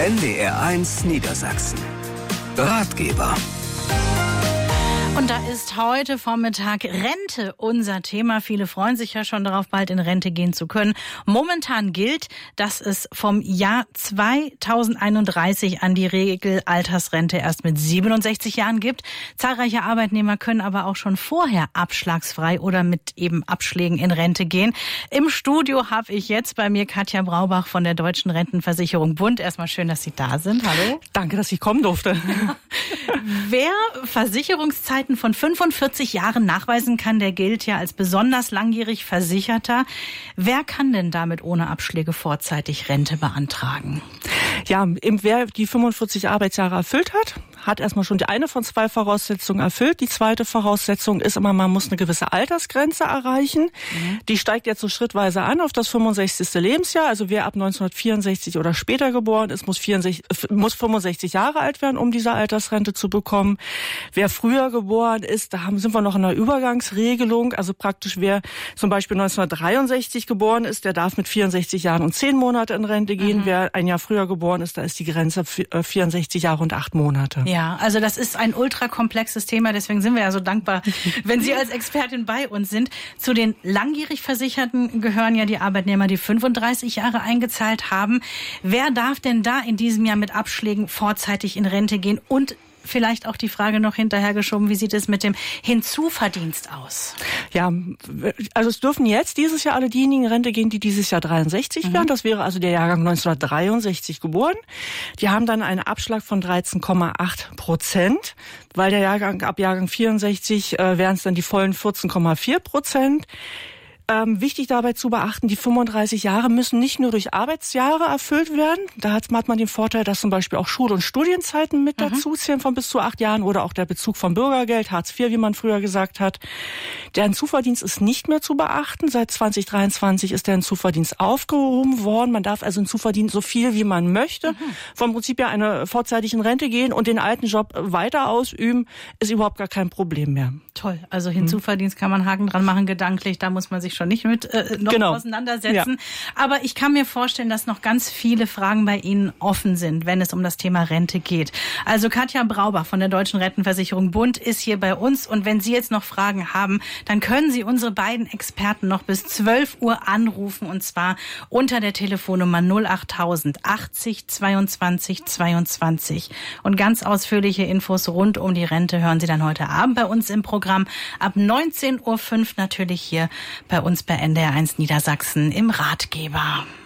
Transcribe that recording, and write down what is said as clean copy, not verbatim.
NDR1 Niedersachsen. Ratgeber. Und da ist heute Vormittag Rente unser Thema. Viele freuen sich ja schon darauf, bald in Rente gehen zu können. Momentan gilt, dass es vom Jahr 2031 an die Regelaltersrente erst mit 67 Jahren gibt. Zahlreiche Arbeitnehmer können aber auch schon vorher abschlagsfrei oder mit eben Abschlägen in Rente gehen. Im Studio habe ich jetzt bei mir Katja Braubach von der Deutschen Rentenversicherung Bund. Erstmal schön, dass Sie da sind. Hallo. Danke, dass ich kommen durfte. Wer Versicherungszeiten von 45 Jahren nachweisen kann, der gilt ja als besonders langjährig Versicherter. Wer kann denn damit ohne Abschläge vorzeitig Rente beantragen? Ja, wer die 45 Arbeitsjahre erfüllt hat erstmal schon die eine von zwei Voraussetzungen erfüllt. Die zweite Voraussetzung ist immer, man muss eine gewisse Altersgrenze erreichen. Die steigt jetzt so schrittweise an auf das 65. Lebensjahr. Also wer ab 1964 oder später geboren ist, muss 65 Jahre alt werden, um diese Altersrente zu bekommen. Wer früher geboren ist, sind wir noch in einer Übergangsregelung. Also praktisch wer zum Beispiel 1963 geboren ist, der darf mit 64 Jahren und 10 Monate in Rente gehen. Wer ein Jahr früher geboren ist, da ist die Grenze 64 Jahre und 8 Monate. Ja, also das ist ein ultrakomplexes Thema, deswegen sind wir ja so dankbar, wenn Sie als Expertin bei uns sind. Zu den langjährig Versicherten gehören ja die Arbeitnehmer, die 35 Jahre eingezahlt haben. Wer darf denn da in diesem Jahr mit Abschlägen vorzeitig in Rente gehen? Und vielleicht auch die Frage noch hinterhergeschoben, wie sieht es mit dem Hinzuverdienst aus? Ja, also es dürfen jetzt dieses Jahr alle diejenigen in Rente gehen, die dieses Jahr 63 werden. Das wäre also der Jahrgang 1963 geboren. Die haben dann einen Abschlag von 13,8%, weil der Jahrgang 64 wären es dann die vollen 14,4%. Wichtig dabei zu beachten, die 35 Jahre müssen nicht nur durch Arbeitsjahre erfüllt werden. Da hat man den Vorteil, dass zum Beispiel auch Schul- und Studienzeiten mit dazu zählen von bis zu 8 Jahren oder auch der Bezug vom Bürgergeld, Hartz IV, wie man früher gesagt hat. Der Hinzuverdienst ist nicht mehr zu beachten. Seit 2023 ist der Hinzuverdienst aufgehoben worden. Man darf also hinzuverdienen so viel, wie man möchte. Vom Prinzip her eine vorzeitig in Rente gehen und den alten Job weiter ausüben, ist überhaupt gar kein Problem mehr. Toll, also Hinzuverdienst kann man Haken dran machen, gedanklich, da muss man sich schon nicht mit auseinandersetzen. Ja. Aber ich kann mir vorstellen, dass noch ganz viele Fragen bei Ihnen offen sind, wenn es um das Thema Rente geht. Also Katja Braubach von der Deutschen Rentenversicherung Bund ist hier bei uns. Und wenn Sie jetzt noch Fragen haben, dann können Sie unsere beiden Experten noch bis 12 Uhr anrufen. Und zwar unter der Telefonnummer 08000 80 22 22. Und ganz ausführliche Infos rund um die Rente hören Sie dann heute Abend bei uns im Programm. Ab 19.05 Uhr natürlich hier bei uns bei NDR1 Niedersachsen im Ratgeber.